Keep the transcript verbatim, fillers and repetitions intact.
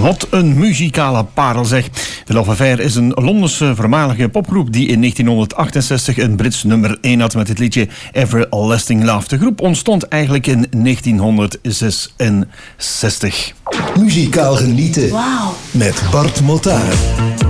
Wat een muzikale parel zeg. The Love Affair is een Londense voormalige popgroep die in negentienhonderdachtenzestig een Brits nummer één had met het liedje Everlasting Love. De groep ontstond eigenlijk in negentienhonderdzesenzestig. Muzikaal genieten. Wauw. Met Bart Motaar.